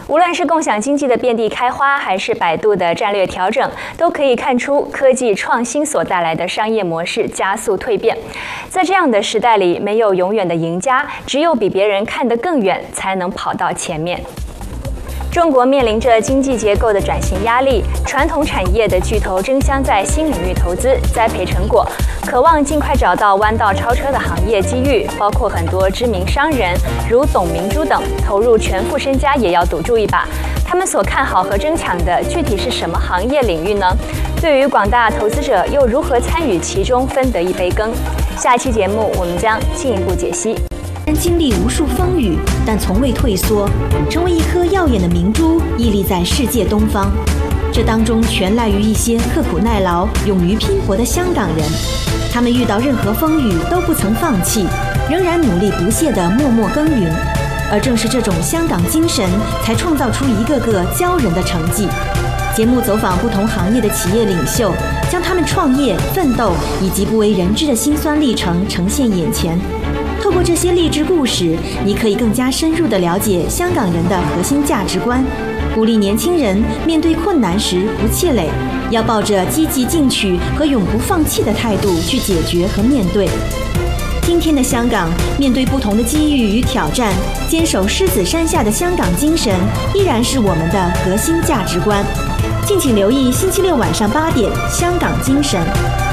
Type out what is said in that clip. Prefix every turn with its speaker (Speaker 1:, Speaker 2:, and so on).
Speaker 1: 无论是共享经济的遍地开花，还是百度的战略调整，都可以看出科技创新所带来的商业模式加速蜕变。在这样的时代里，没有永远的赢家，只有比别人看得更远，才能跑到前面。中国面临着经济结构的转型压力，传统产业的巨头争相在新领域投资，栽培成果，渴望尽快找到弯道超车的行业机遇。包括很多知名商人，如董明珠等，投入全副身家也要赌注一把。他们所看好和争抢的具体是什么行业领域呢？对于广大投资者又如何参与其中，分得一杯羹？下期节目我们将进一步解析。
Speaker 2: 经历无数风雨，但从未退缩，成为一颗耀眼的明珠，屹立在世界东方。这当中全赖于一些刻苦耐劳、勇于拼搏的香港人。他们遇到任何风雨都不曾放弃，仍然努力不懈地默默耕耘。而正是这种香港精神，才创造出一个个骄人的成绩。节目走访不同行业的企业领袖，将他们创业、奋斗以及不为人知的辛酸历程呈现眼前。透过这些励志故事，你可以更加深入地了解香港人的核心价值观，鼓励年轻人面对困难时不气馁，要抱着积极进取和永不放弃的态度去解决和面对。今天的香港，面对不同的机遇与挑战，坚守狮子山下的香港精神，依然是我们的核心价值观。敬请留意星期六晚上8点《香港精神》。